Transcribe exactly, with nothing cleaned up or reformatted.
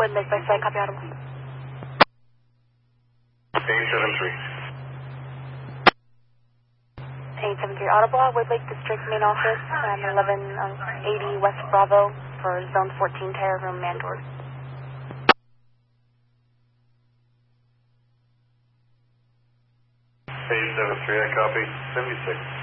Wood Lake by side, copy audible. eight seven three. eight seven three audible, Wood Lake District Main Office, um, eleven eighty West Bravo for Zone fourteen, Terror Room, Mandor. eight seven three, I copy. seventy-six.